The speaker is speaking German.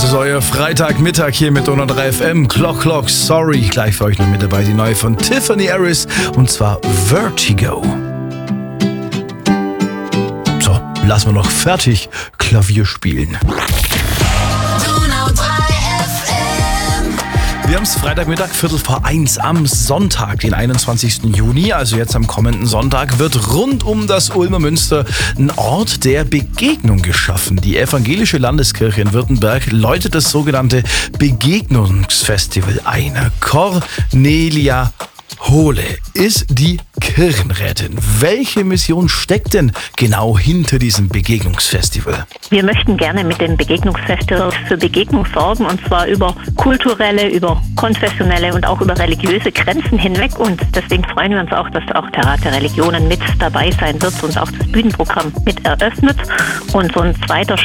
ist euer Freitagmittag hier mit Donau 3 FM. Clock, sorry. Gleich für euch noch mit dabei die neue von Tiffany Harris und zwar Vertigo. So, lassen wir noch fertig Klavier spielen. Wir haben es Freitagmittag, 1:15 am Sonntag, den 21. Juni, also jetzt am kommenden Sonntag, wird rund um das Ulmer Münster ein Ort der Begegnung geschaffen. Die Evangelische Landeskirche in Württemberg läutet das sogenannte Begegnungsfestival ein. Cornelia Hohle ist die Kirchenrätin. Welche Mission steckt denn genau hinter diesem Begegnungsfestival? Wir möchten gerne mit dem Begegnungsfestival für Begegnung sorgen, und zwar über kulturelle, über konfessionelle und auch über religiöse Grenzen hinweg. Und deswegen freuen wir uns auch, dass auch der Rat der Religionen mit dabei sein wird und auch das Bühnenprogramm mit eröffnet. Und so ein zweiter